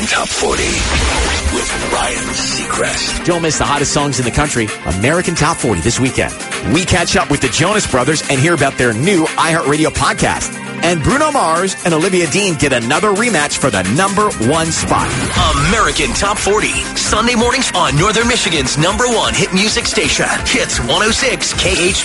American Top 40 with Ryan Seacrest. Don't miss the hottest songs in the country. American Top 40 this weekend. We catch up with the Jonas Brothers and hear about their new iHeartRadio podcast. And Bruno Mars and Olivia Dean get another rematch for the #1 spot. American Top 40. Sunday mornings on Northern Michigan's #1 hit music station. Hits 106 KH.